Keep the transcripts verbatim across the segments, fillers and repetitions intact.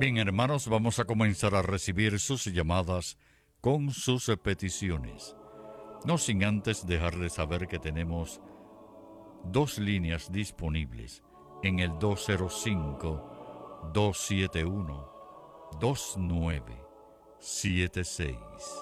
Bien, hermanos, vamos a comenzar a recibir sus llamadas con sus peticiones. No sin antes dejarles saber que tenemos dos líneas disponibles en el dos cero cinco, dos siete uno, dos nueve siete seis.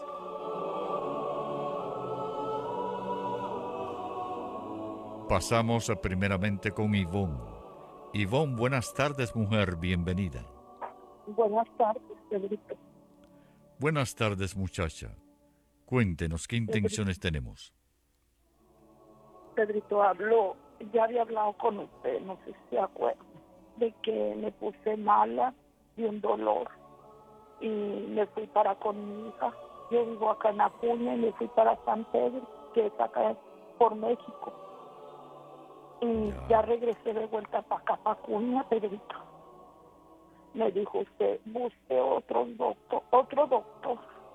Pasamos primeramente con Ivonne. Ivonne, buenas tardes, mujer, bienvenida. Buenas tardes, Pedrito. Buenas tardes, muchacha. Cuéntenos, ¿qué intenciones Pedrito, tenemos? Pedrito habló, ya había hablado con usted, no sé si se acuerda, de que me puse mala de un dolor y me fui para con mi hija. Yo vivo acá en Acuña y me fui para San Pedro, que es acá por México. Y Ya. ya regresé de vuelta para acá, para Acuña, Pedrito. Me dijo usted, busque otro doctor, otro doctor.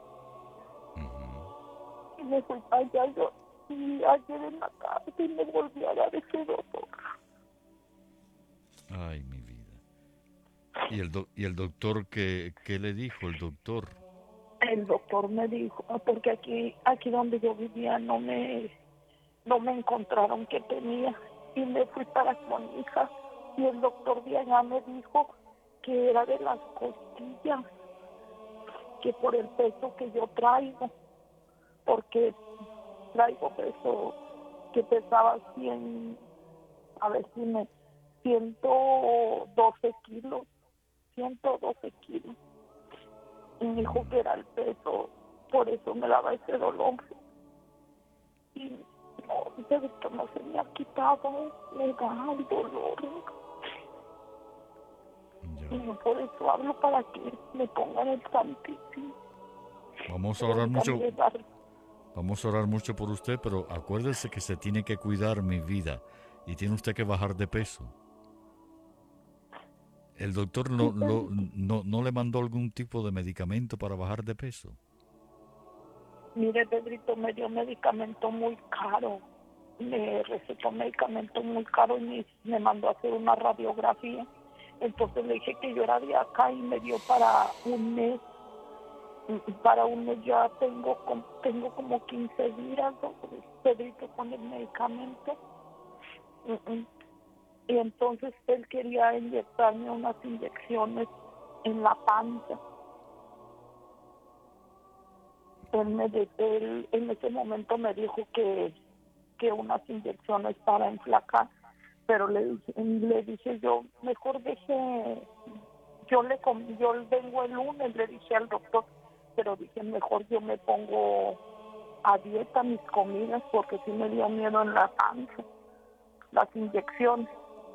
Ujú. Y me fui para allá yo, y ayer en la tarde me volví a dar ese dolor. Ay, mi vida. ¿Y el, do- y el doctor qué, qué le dijo el doctor? El doctor me dijo, porque aquí aquí donde yo vivía no me no me encontraron que tenía, y me fui para con mi hija, y el doctor de allá me dijo que era de las costillas, que por el peso que yo traigo, porque traigo peso que pesaba cien, a ver si me, ciento doce kilos, ciento doce kilos. Y me dijo que era el peso, por eso me daba ese dolor. Y no, esto no se me ha quitado, me da el dolor. Ya. Y yo por eso hablo para que me pongan el santísimo. Vamos a Pero orar dígame, mucho, llevar, vamos a orar mucho por usted, pero acuérdese que se tiene que cuidar, mi vida, y tiene usted que bajar de peso. ¿El doctor no, sí, lo- Pedrito. no, no le mandó algún tipo de medicamento para bajar de peso? Mire, Pedrito, me dio medicamento muy caro. Me recetó medicamento muy caro y me, me mandó a hacer una radiografía. Entonces le dije que yo era de acá y me dio para un mes. Y para un mes ya tengo, com- tengo como quince días, ¿no? Pedrito, con el medicamento. Mm, mm. Y entonces él quería inyectarme unas inyecciones en la panza. Él, me, de- él en ese momento me dijo que, que unas inyecciones para enflacar, pero le dije, le dije yo, mejor deje, yo le com- yo vengo el lunes, le dije al doctor, pero dije, mejor yo me pongo a dieta mis comidas, porque sí me dio miedo en la panza, las inyecciones.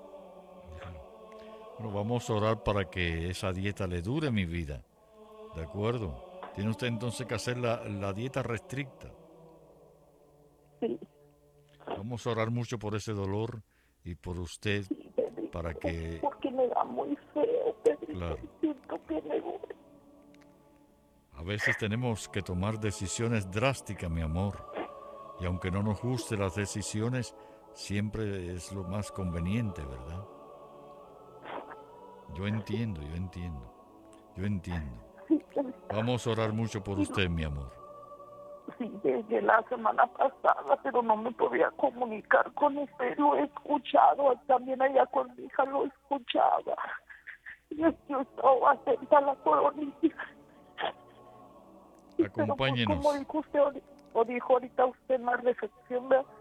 Bueno, vamos a orar para que esa dieta le dure, mi vida. ¿De acuerdo? Tiene usted entonces que hacer la, la dieta restricta. Sí, Vamos a orar mucho por ese dolor y por usted sí, Pedrito, para que, porque me da muy feo, Pedrito, claro, y siento que me duele. a veces tenemos que tomar decisiones drásticas, mi amor. Y aunque no nos gusten las decisiones, siempre es lo más conveniente, ¿verdad? Yo entiendo, yo entiendo, yo entiendo. Sí, Pedrito. Vamos a orar mucho por Y usted, mi amor. sí, desde la semana pasada, pero no me podía comunicar con usted, lo he escuchado, también allá con mi hija lo escuchaba. Yo, yo estaba atenta a la coronilla. Y pero pues como Acompáñenos. dijo usted, ahori- o dijo ahorita usted en la recepción, ¿verdad?